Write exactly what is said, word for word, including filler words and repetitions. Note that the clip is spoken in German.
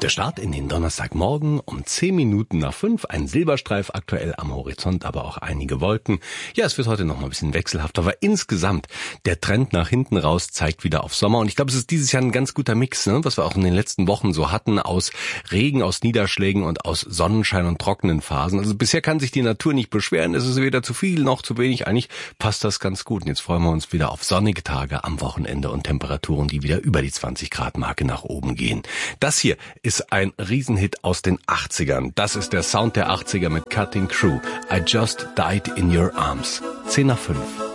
Der Start in den Donnerstagmorgen um zehn Minuten nach fünf. Ein Silberstreif aktuell am Horizont, aber auch einige Wolken. Ja, es wird heute noch mal ein bisschen wechselhafter, aber insgesamt der Trend nach hinten raus zeigt wieder auf Sommer. Und ich glaube, es ist dieses Jahr ein ganz guter Mix, ne? Was wir auch in den letzten Wochen so hatten, aus Regen, aus Niederschlägen und aus Sonnenschein und trockenen Phasen. Also bisher kann sich die Natur nicht beschweren. Es ist weder zu viel noch zu wenig. Eigentlich passt das ganz gut. Und jetzt freuen wir uns wieder auf sonnige Tage am Wochenende und Temperaturen, die wieder über die zwanzig Grad Marke nach oben gehen. Das hier ist ein Riesenhit aus den achtzigern. Das ist der Sound der achtziger mit Cutting Crew. I Just Died in Your Arms. zehn nach fünf.